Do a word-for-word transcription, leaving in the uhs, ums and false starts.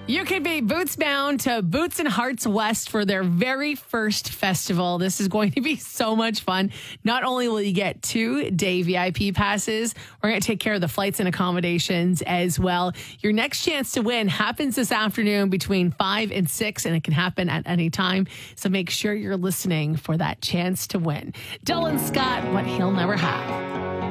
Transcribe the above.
You could be boots bound to Boots and Hearts West for their very first festival. This is going to be so much fun. Not only will you get two day V I P passes, we're going to take care of the flights and accommodations as well. Your next chance to win happens this afternoon between five and six, and it can happen at any time. So make sure you're listening for that chance to win. Dylan Scott, What He'll Never Have.